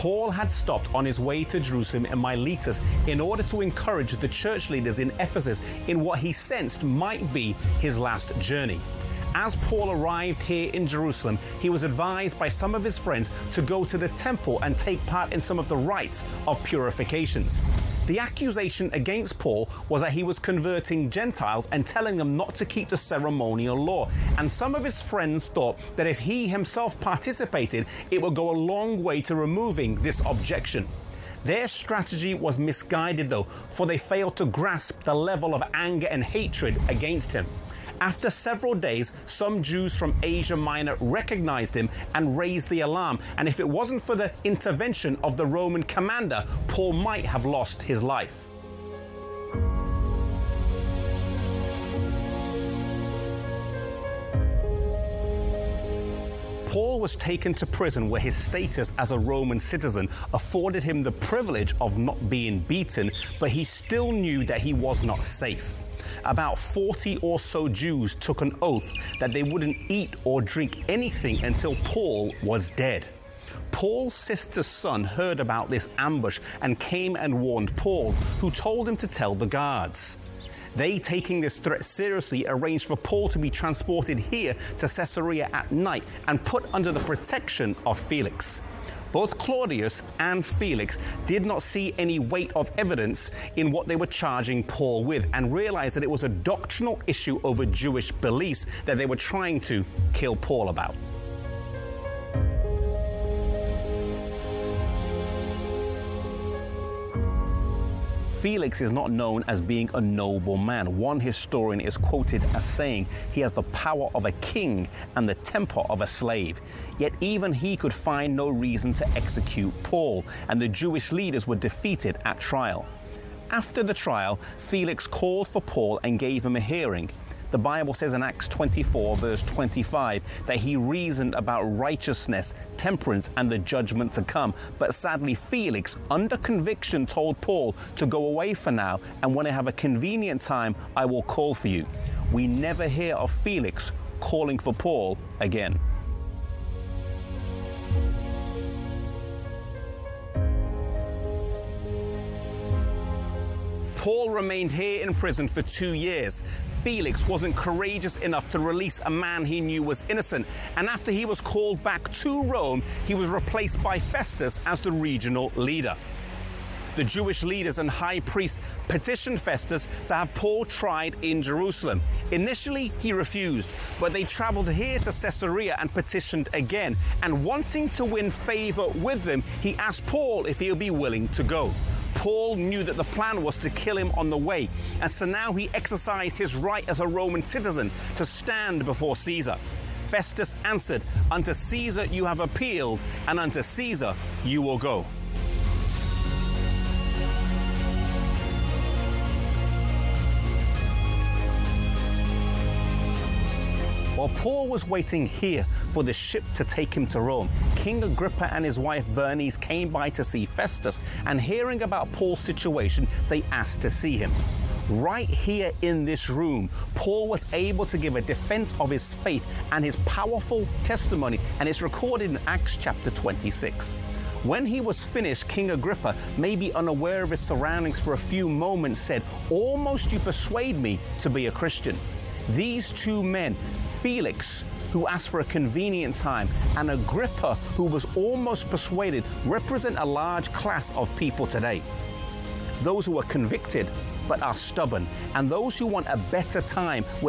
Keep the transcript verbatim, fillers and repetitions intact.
Paul had stopped on his way to Jerusalem in Miletus in order to encourage the church leaders in Ephesus in what he sensed might be his last journey. As Paul arrived here in Jerusalem, he was advised by some of his friends to go to the temple and take part in some of the rites of purifications. The accusation against Paul was that he was converting Gentiles and telling them not to keep the ceremonial law. And some of his friends thought that if he himself participated, it would go a long way to removing this objection. Their strategy was misguided though, for they failed to grasp the level of anger and hatred against him. After several days, some Jews from Asia Minor recognized him and raised the alarm, and if it wasn't for the intervention of the Roman commander, Paul might have lost his life. Paul was taken to prison where his status as a Roman citizen afforded him the privilege of not being beaten, but he still knew that he was not safe. About forty or so Jews took an oath that they wouldn't eat or drink anything until Paul was dead. Paul's sister's son heard about this ambush and came and warned Paul, who told him to tell the guards. They, taking this threat seriously, arranged for Paul to be transported here to Caesarea at night and put under the protection of Felix. Both Claudius and Felix did not see any weight of evidence in what they were charging Paul with and realized that it was a doctrinal issue over Jewish beliefs that they were trying to kill Paul about. Felix is not known as being a noble man. One historian is quoted as saying he has the power of a king and the temper of a slave. Yet even he could find no reason to execute Paul, and the Jewish leaders were defeated at trial. After the trial, Felix called for Paul and gave him a hearing. The Bible says in Acts twenty-four, verse twenty-five, that he reasoned about righteousness, temperance, and the judgment to come. But sadly, Felix, under conviction, told Paul to go away for now, and when I have a convenient time, I will call for you. We never hear of Felix calling for Paul again. Paul remained here in prison for two years. Felix wasn't courageous enough to release a man he knew was innocent, and after he was called back to Rome, he was replaced by Festus as the regional leader. The Jewish leaders and high priest petitioned Festus to have Paul tried in Jerusalem. Initially, he refused, but they traveled here to Caesarea and petitioned again. And wanting to win favor with them, he asked Paul if he would be willing to go. Paul knew that the plan was to kill him on the way, and so now he exercised his right as a Roman citizen to stand before Caesar. Festus answered, "Unto Caesar you have appealed, and unto Caesar you will go." While Paul was waiting here for the ship to take him to Rome, King Agrippa and his wife Bernice came by to see Festus, and hearing about Paul's situation, they asked to see him. Right here in this room, Paul was able to give a defense of his faith and his powerful testimony, and it's recorded in Acts chapter twenty-six. When he was finished, King Agrippa, maybe unaware of his surroundings for a few moments, said, "Almost you persuade me to be a Christian." These two men, Felix, who asked for a convenient time, and Agrippa, who was almost persuaded, represent a large class of people today. Those who are convicted but are stubborn, and those who want a better time